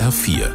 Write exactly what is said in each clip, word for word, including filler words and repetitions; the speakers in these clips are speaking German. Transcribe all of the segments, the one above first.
R vier.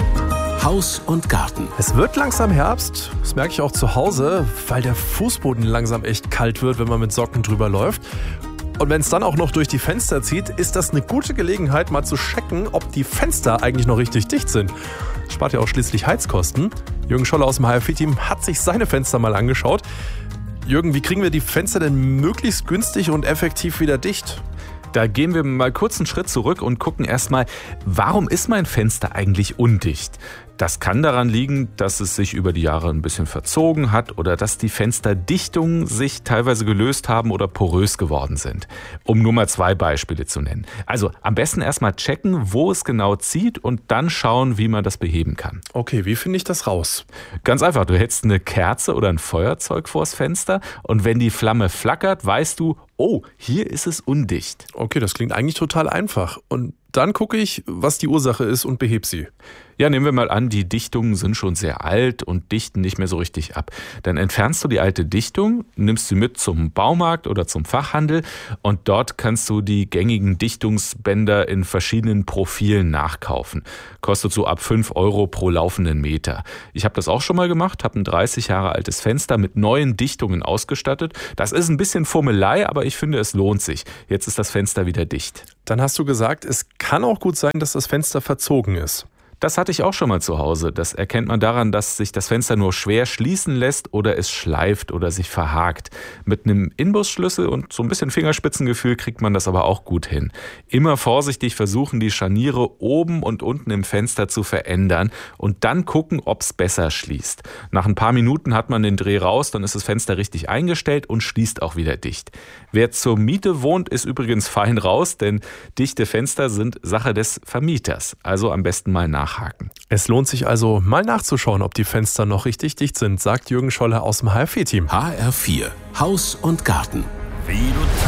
Haus und Garten. Es wird langsam Herbst, das merke ich auch zu Hause, weil der Fußboden langsam echt kalt wird, wenn man mit Socken drüber läuft. Und wenn es dann auch noch durch die Fenster zieht, ist das eine gute Gelegenheit, mal zu checken, ob die Fenster eigentlich noch richtig dicht sind. Das spart ja auch schließlich Heizkosten. Jürgen Scholler aus dem H R vier Team hat sich seine Fenster mal angeschaut. Jürgen, wie kriegen wir die Fenster denn möglichst günstig und effektiv wieder dicht? Da gehen wir mal kurz einen Schritt zurück und gucken erstmal, warum ist mein Fenster eigentlich undicht? Das kann daran liegen, dass es sich über die Jahre ein bisschen verzogen hat oder dass die Fensterdichtungen sich teilweise gelöst haben oder porös geworden sind. Um nur mal zwei Beispiele zu nennen. Also am besten erstmal checken, wo es genau zieht und dann schauen, wie man das beheben kann. Okay, wie finde ich das raus? Ganz einfach, du hältst eine Kerze oder ein Feuerzeug vors Fenster und wenn die Flamme flackert, weißt du, oh, hier ist es undicht. Okay, das klingt eigentlich total einfach. Und dann gucke ich, was die Ursache ist und behebe sie. Ja, nehmen wir mal an, die Dichtungen sind schon sehr alt und dichten nicht mehr so richtig ab. Dann entfernst du die alte Dichtung, nimmst sie mit zum Baumarkt oder zum Fachhandel und dort kannst du die gängigen Dichtungsbänder in verschiedenen Profilen nachkaufen. Kostet so ab fünf Euro pro laufenden Meter. Ich habe das auch schon mal gemacht, habe ein dreißig Jahre altes Fenster mit neuen Dichtungen ausgestattet. Das ist ein bisschen Fummelei, aber ich finde, es lohnt sich. Jetzt ist das Fenster wieder dicht. Dann hast du gesagt, es kann auch gut sein, dass das Fenster verzogen ist. Das hatte ich auch schon mal zu Hause. Das erkennt man daran, dass sich das Fenster nur schwer schließen lässt oder es schleift oder sich verhakt. Mit einem Inbusschlüssel und so ein bisschen Fingerspitzengefühl kriegt man das aber auch gut hin. Immer vorsichtig versuchen, die Scharniere oben und unten im Fenster zu verändern und dann gucken, ob es besser schließt. Nach ein paar Minuten hat man den Dreh raus, dann ist das Fenster richtig eingestellt und schließt auch wieder dicht. Wer zur Miete wohnt, ist übrigens fein raus, denn dichte Fenster sind Sache des Vermieters. Also am besten mal nachhaken. Es lohnt sich also, mal nachzuschauen, ob die Fenster noch richtig dicht sind, sagt Jürgen Scholler aus dem H R vier Team. H R vier. Haus und Garten. Wie du